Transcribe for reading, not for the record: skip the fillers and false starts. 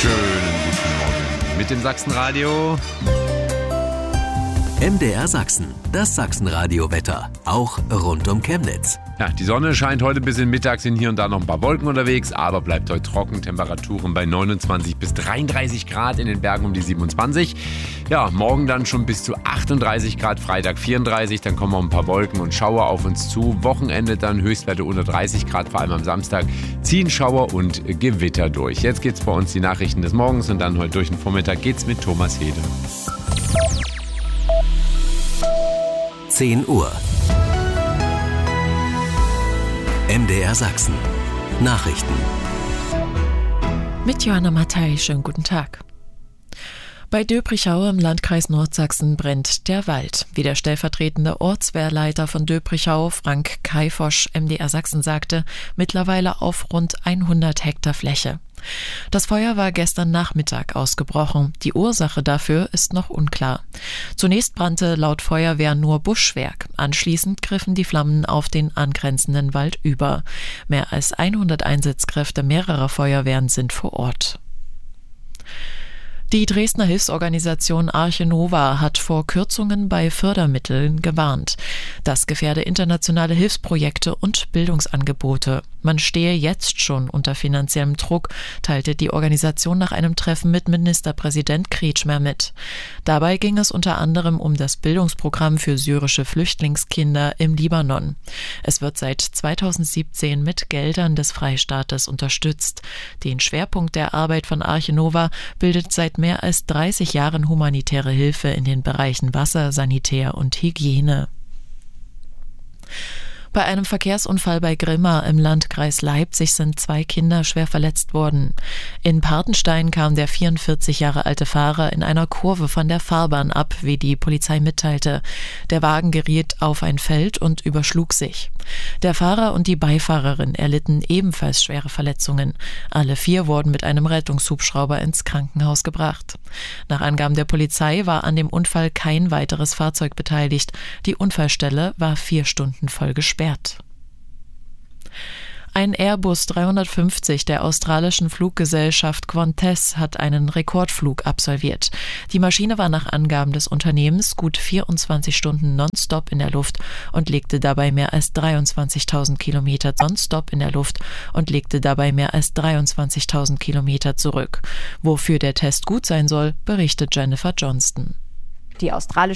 Schönen guten Morgen mit dem Sachsenradio. MDR Sachsen, das Sachsenradio-Wetter, auch rund um Chemnitz. Ja, die Sonne scheint heute bis in Mittag, sind hier und da noch ein paar Wolken unterwegs, aber bleibt heute trocken. Temperaturen bei 29 bis 33 Grad, in den Bergen um die 27. Ja, morgen dann schon bis zu 38 Grad, Freitag 34, dann kommen noch ein paar Wolken und Schauer auf uns zu. Wochenende dann Höchstwerte unter 30 Grad, vor allem am Samstag ziehen Schauer und Gewitter durch. Jetzt geht's bei uns die Nachrichten des Morgens und dann heute durch den Vormittag geht's mit Thomas Hede. 10 Uhr. MDR Sachsen. Nachrichten. Mit Johanna Mattei, schönen guten Tag. Bei Döbrichau im Landkreis Nordsachsen brennt der Wald. Wie der stellvertretende Ortswehrleiter von Döbrichau, Frank Kaifosch, MDR Sachsen sagte, mittlerweile auf rund 100 Hektar Fläche. Das Feuer war gestern Nachmittag ausgebrochen. Die Ursache dafür ist noch unklar. Zunächst brannte laut Feuerwehr nur Buschwerk. Anschließend griffen die Flammen auf den angrenzenden Wald über. Mehr als 100 Einsatzkräfte mehrerer Feuerwehren sind vor Ort. Die Dresdner Hilfsorganisation Arche Nova hat vor Kürzungen bei Fördermitteln gewarnt. Das gefährde internationale Hilfsprojekte und Bildungsangebote. Man stehe jetzt schon unter finanziellem Druck, teilte die Organisation nach einem Treffen mit Ministerpräsident Kretschmer mit. Dabei ging es unter anderem um das Bildungsprogramm für syrische Flüchtlingskinder im Libanon. Es wird seit 2017 mit Geldern des Freistaates unterstützt. Den Schwerpunkt der Arbeit von Arche Nova bildet seit mehr als 30 Jahren humanitäre Hilfe in den Bereichen Wasser, Sanitär und Hygiene. Bei einem Verkehrsunfall bei Grimma im Landkreis Leipzig sind 2 Kinder schwer verletzt worden. In Partenstein kam der 44 Jahre alte Fahrer in einer Kurve von der Fahrbahn ab, wie die Polizei mitteilte. Der Wagen geriet auf ein Feld und überschlug sich. Der Fahrer und die Beifahrerin erlitten ebenfalls schwere Verletzungen. Alle 4 wurden mit einem Rettungshubschrauber ins Krankenhaus gebracht. Nach Angaben der Polizei war an dem Unfall kein weiteres Fahrzeug beteiligt. Die Unfallstelle war 4 Stunden voll gesperrt. Ein Airbus 350 der australischen Fluggesellschaft Qantas hat einen Rekordflug absolviert. Die Maschine war nach Angaben des Unternehmens gut 24 Stunden nonstop in der Luft und legte dabei mehr als 23.000 Kilometer zurück. Wofür der Test gut sein soll, berichtet Jennifer Johnston. Die australische